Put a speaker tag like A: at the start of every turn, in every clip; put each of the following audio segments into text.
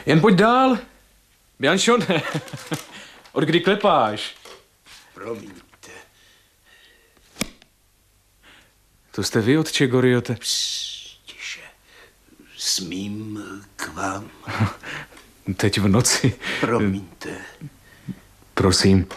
A: Jen pojď dál. Bianchone, od kdy klepáš?
B: Promiňte.
A: To jste vy, otče Goriote?
B: Tiše. Smím k vám?
A: Teď v noci.
B: Promiňte.
A: Prosím.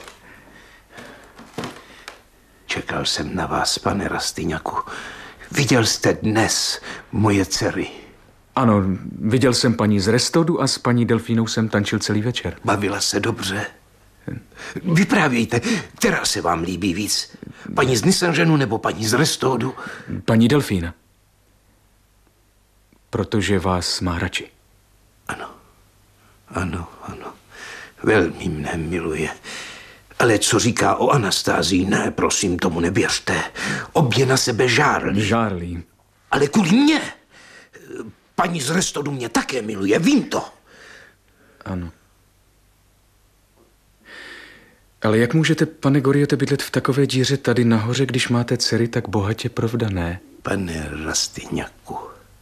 B: Čekal jsem na vás, pane Rastignacu. Viděl jste dnes moje dcery?
A: Ano, viděl jsem paní z Restodu a s paní Delfínou jsem tančil celý večer.
B: Bavila se dobře? Vyprávějte, která se vám líbí víc? Paní z Nisangenu nebo paní z Restodu?
A: Paní Delfína. Protože vás má radši.
B: Ano, ano, ano. Velmi mne miluje. Ale co říká o Anastázii, ne, prosím, tomu nevěřte. Obě na sebe žárlí.
A: Žárlí.
B: Ale kvůli mně. Paní z Restodu mě také miluje, vím to.
A: Ano. Ale jak můžete, pane Goriote, bydlet v takové díře tady nahoře, když máte dcery tak bohatě provdané?
B: Pane Rastignacu,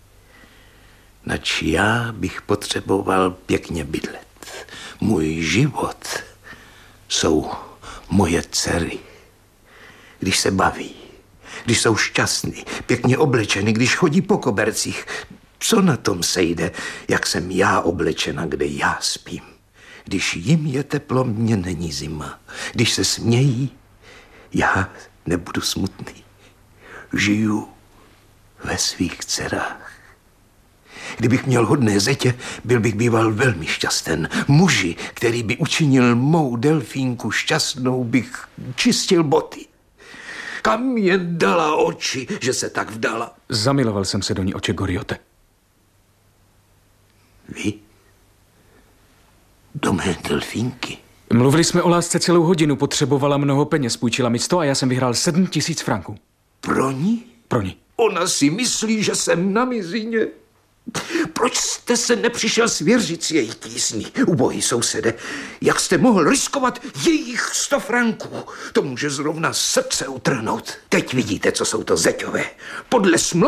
B: nač já bych potřeboval pěkně bydlet. Můj život jsou moje dcery. Když se baví, když jsou šťastní, pěkně oblečeny, když chodí po kobercích, co na tom sejde, jak jsem já oblečena, kde já spím. Když jim je teplo, mně není zima. Když se smějí, já nebudu smutný. Žiju ve svých dcerách. Kdybych měl hodné zetě, byl bych býval velmi šťasten. Muži, který by učinil mou Delfínku šťastnou, bych čistil boty. Kam jen dala oči, že se tak vdala?
A: Zamiloval jsem se do ní, oče Goriote.
B: Vy? Do mé Delfínky?
A: Mluvili jsme o lásce celou hodinu, potřebovala mnoho peněz, půjčila mi 100 a já jsem vyhrál 7 000 franků.
B: Pro ní?
A: Pro ní.
B: Ona si myslí, že jsem na mizině. Proč jste se nepřišel svěřit s její tísní, ubohý sousede? Jak jste mohl riskovat jejich 100 franků? To může zrovna srdce utrhnout. Teď vidíte, co jsou to zeťové. Podle smlouvy